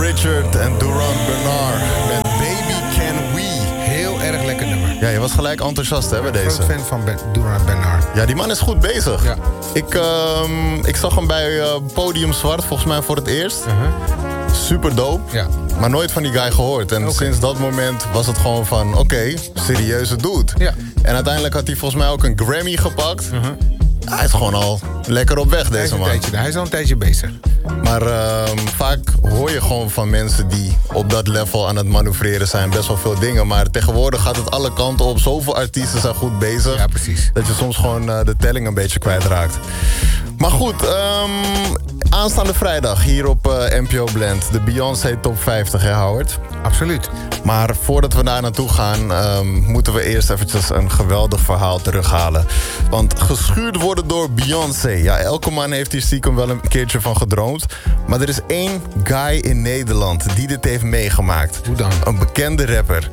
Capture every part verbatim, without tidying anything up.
Richard en Duran Bernard met Baby Can We. Heel erg lekker nummer. Ja, je was gelijk enthousiast hè, bij deze. Ik ben groot fan van ben, Duran Bernard. Ja, die man is goed bezig. Ja. Ik, um, ik zag hem bij uh, Podium Zwart volgens mij voor het eerst. Uh-huh. Super dope. Ja. Maar nooit van die guy gehoord. En Okay. sinds dat moment was het gewoon van... Oké, okay, serieuze dude. Ja. En uiteindelijk had hij volgens mij ook een Grammy gepakt. Uh-huh. Hij is gewoon al lekker op weg, deze man. Hij is, tijdje, hij is al een tijdje bezig. Maar uh, vaak hoor je gewoon van mensen die op dat level aan het manoeuvreren zijn. Best wel veel dingen. Maar tegenwoordig gaat het alle kanten op. Zoveel artiesten zijn goed bezig. Ja, precies. Dat je soms gewoon uh, de telling een beetje kwijtraakt. Maar goed, um, aanstaande vrijdag hier op uh, N P O Blend. De Beyoncé Top vijftig, hè Howard? Absoluut. Maar voordat we daar naartoe gaan, um, moeten we eerst eventjes een geweldig verhaal terughalen. Want geschuurd worden door Beyoncé. Ja, elke man heeft hier stiekem wel een keertje van gedroomd. Maar er is één guy in Nederland die dit heeft meegemaakt. Hoe dan? Een bekende rapper.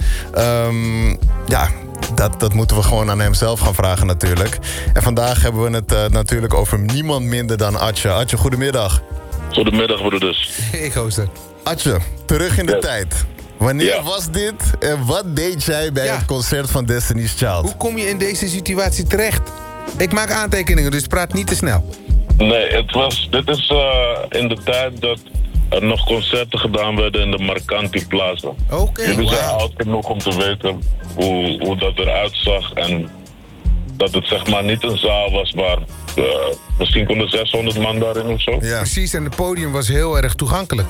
Um, ja, dat, dat moeten we gewoon aan hem zelf gaan vragen natuurlijk. En vandaag hebben we het uh, natuurlijk over niemand minder dan Atje. Atje, goedemiddag. Goedemiddag, broeders. Ik host het. Atje, terug in de Ja. tijd. Wanneer Ja. was dit en wat deed jij bij Ja. het concert van Destiny's Child? Hoe kom je in deze situatie terecht? Ik maak aantekeningen, dus praat niet te snel. Nee, het was, dit is uh, in de tijd dat er nog concerten gedaan werden in de Marcanti Plaza. Oké, okay, Jullie zijn wow. oud genoeg om te weten hoe, hoe dat eruit zag. En dat het zeg maar niet een zaal was waar uh, misschien konden zeshonderd man daarin of zo. Ja. Precies, en het podium was heel erg toegankelijk.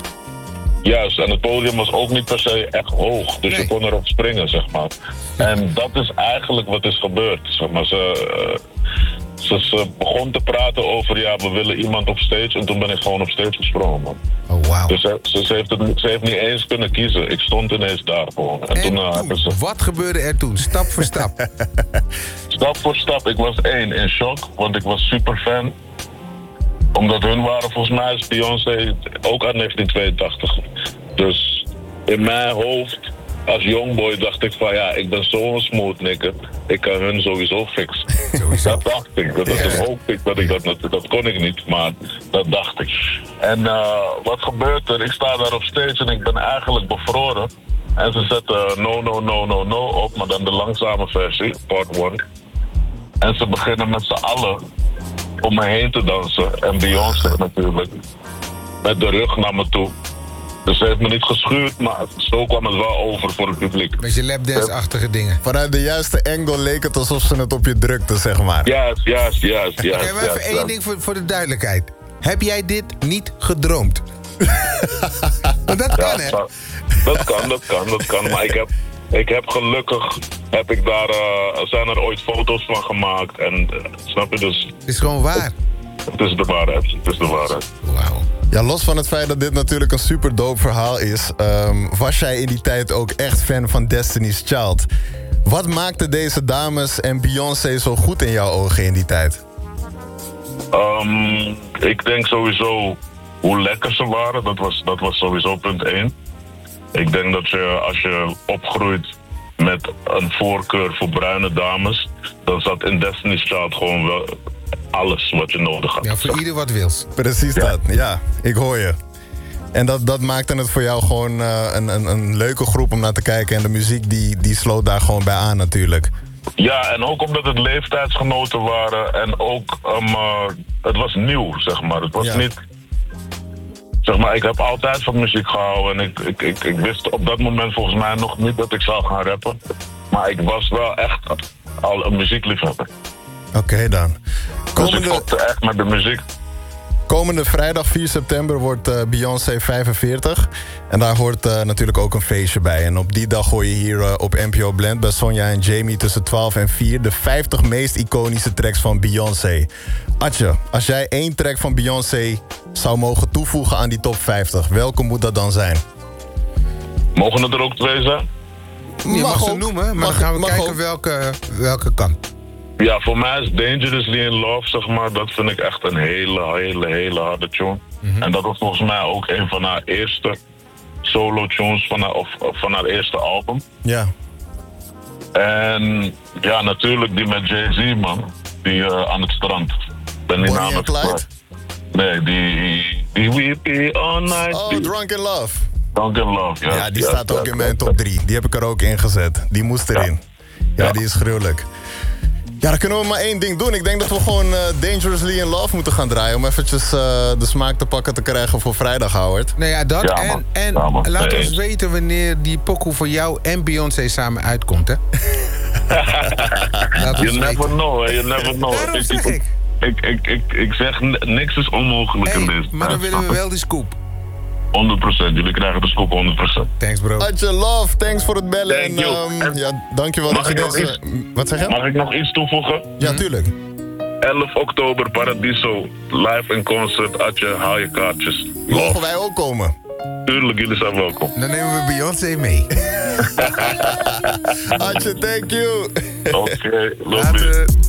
Juist, en het podium was ook niet per se echt hoog. Dus Nee. je kon erop springen, zeg maar. En dat is eigenlijk wat is gebeurd. Zeg maar, ze, uh, ze, ze begon te praten over, ja, we willen iemand op stage. En toen ben ik gewoon op stage gesprongen, man. Oh, wauw. Dus ze, ze, ze heeft het, ze heeft niet eens kunnen kiezen. Ik stond ineens daar gewoon. En, En toen, uh, toen, hebben ze, wat gebeurde er toen? Stap voor stap. stap voor stap, ik was één in shock. Want ik was super fan. Omdat hun waren, volgens mij is Beyoncé ook uit negentien tweeëntachtig. Dus in mijn hoofd, als jongboy, dacht ik van ja, ik ben zo'n smooth nigger. Ik kan hun sowieso fixen. Sowieso. Dat dacht ik. Dat is een hoop ik dat ik dat, dat, dat kon ik niet, maar dat dacht ik. En uh, wat gebeurt er? Ik sta daar op stage en ik ben eigenlijk bevroren. En ze zetten no, no, no, no, no op, maar dan de langzame versie, part one. En ze beginnen met z'n allen om me heen te dansen. En Beyoncé natuurlijk. Met de rug naar me toe. Dus ze heeft me niet geschuurd, maar zo kwam het wel over voor het publiek. Beetje lapdance-achtige dingen. Vanuit de juiste angle leek het alsof ze het op je drukte, zeg maar. Juist, juist, juist, juist. Oké, maar even juist, één juist. ding voor, voor de duidelijkheid. Heb jij dit niet gedroomd? Want dat kan, Ja, hè? dat, dat kan, dat kan, dat kan. Maar ik heb, ik heb gelukkig, heb ik daar, uh, zijn er ooit foto's van gemaakt. En uh, snap je, dus Het is gewoon waar. het is de waarheid. Het is de waarheid. Wauw. Ja, los van het feit dat dit natuurlijk een super dope verhaal is... Um, was jij in die tijd ook echt fan van Destiny's Child. Wat maakte deze dames en Beyoncé zo goed in jouw ogen in die tijd? Um, ik denk sowieso hoe lekker ze waren. Dat was, dat was sowieso punt één. Ik denk dat je, als je opgroeit met een voorkeur voor bruine dames... dan zat in Destiny's Child gewoon wel alles wat je nodig had. Ja, voor ieder wat wils. Precies Ja. dat, ja. Ik hoor je. En dat, dat maakte het voor jou gewoon uh, een, een, een leuke groep om naar te kijken. En de muziek die, die sloot daar gewoon bij aan natuurlijk. Ja, en ook omdat het leeftijdsgenoten waren en ook, um, uh, het was nieuw, zeg maar. Het was Ja. niet, zeg maar, ik heb altijd van muziek gehouden en ik, ik, ik, ik wist op dat moment volgens mij nog niet dat ik zou gaan rappen. Maar ik was wel echt al een muziekliefhebber. Oké okay, dan. Dus ik Komende, vond echt met de muziek. komende vrijdag vier september wordt uh, Beyoncé vijfenveertig. En daar hoort uh, natuurlijk ook een feestje bij. En op die dag hoor je hier uh, op N P O Blend bij Sonja en Jamie tussen twaalf en vier... de vijftig meest iconische tracks van Beyoncé. Atje, als jij één track van Beyoncé zou mogen toevoegen aan die top vijftig... welke moet dat dan zijn? Mogen het er ook twee zijn? Je mag, Mag ze ook. noemen, maar Mag- dan gaan we mag kijken ook. welke, welke kant. Ja, voor mij is Dangerously in Love, zeg maar, dat vind ik echt een hele, hele, hele harde tune. Mhm. En dat was volgens mij ook een van haar eerste solo tunes van haar, of, of van haar eerste album. Ja. En ja, natuurlijk die met Jay-Z, man. Die uh, aan het strand. Ben die Bonnie naam and Clyde? kwijt. Nee, die, die We Be All Night. Oh, die- Drunk in Love. Drunken Love, ja. Ja, die ja, staat ja, ook in ja, mijn ja. top drie. Die heb ik er ook in gezet. Die moest erin. Ja, Ja. die is gruwelijk. Ja, dan kunnen we maar één ding doen. Ik denk dat we gewoon uh, Dangerously in Love moeten gaan draaien... om eventjes uh, de smaak te pakken te krijgen voor vrijdag, Howard. Nou ja, dat. Ja, en man. en Ja, man. laat Nee, ons eens. weten wanneer die pokoe voor jou en Beyoncé samen uitkomt, hè? Laat You ons never weten. know, hè. You never know. Daarom zeg ik. Ik, ik, ik, ik zeg, n- niks is onmogelijk in Hey, deze maar dan tijd. willen we wel die scoop. honderd procent. Jullie krijgen de scoop honderd procent. Thanks, bro. Adje Love, thanks voor het bellen. Thank en, you. um, En- ja, dankjewel Mag dat je ik nog deze... Wat zeg je? Mag ik nog iets toevoegen? Ja, tuurlijk. elf oktober, Paradiso. Live in concert. Adje, haal je kaartjes. Mogen wij ook komen? Tuurlijk, jullie zijn welkom. Dan nemen we Beyoncé mee. Adje, thank you. Oké, love you. Later.